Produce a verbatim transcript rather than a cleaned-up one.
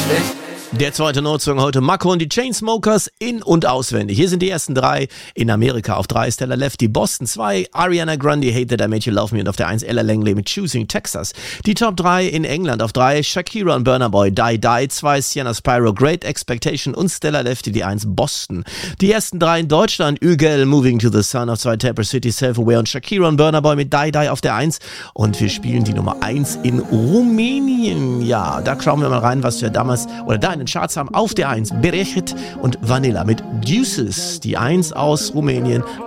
schlecht. Der zweite Notsong heute, Mako und die Chainsmokers in- und auswendig. Hier sind die ersten drei. In Amerika auf drei Stella Lefty, Boston zwei, Ariana Grande, Hate That I Made You Love Me und auf der eins Ella Langley mit Choosing Texas. Die Top drei in England auf drei, Shakira und Burna Boy, Die Die zwei, Sienna Spyro, Great Expectation und Stella Lefty, die eins Boston. Die ersten drei in Deutschland, Ügel, Moving to the Sun auf zwei, Tapper City, Self-Aware und Shakira und Burna Boy mit Die Die auf der eins. Und wir spielen die Nummer eins in Rumänien. Ja, da schauen wir mal rein, was wir damals, oder da in den Charts haben. Auf der eins Berechit und Vanilla mit Deuces. Die eins aus Rumänien